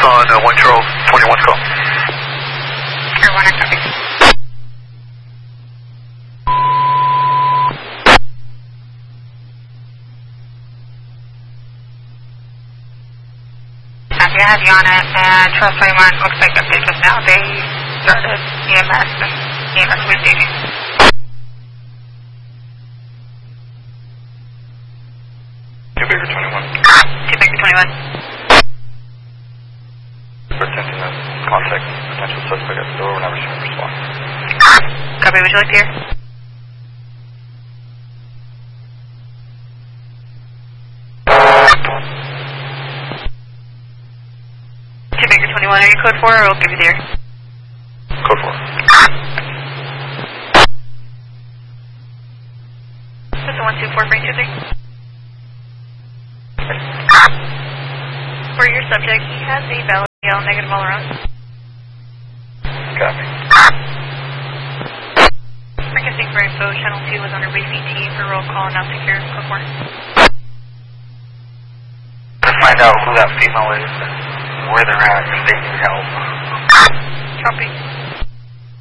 on 1 Charles 21's call. Air 1, I copy. Copy, I have you on it, and Charles 21 looks like update just now. They started EMS and EMS receiving. Two Baker 21. 2 Baker 21. We're attempting to contact potential suspect at the door whenever she can respond. Copy, would you like to hear? Baker 21, are you code 4 or we'll give you the air? Code 4. This is 124 for 23. For your subject, he has a valid yell negative all around. Copy. Requesting for info, channel 2 was under brief ET for roll call, now secure, code 4. Let's find out who that female is and where they're at if they need help. Copy.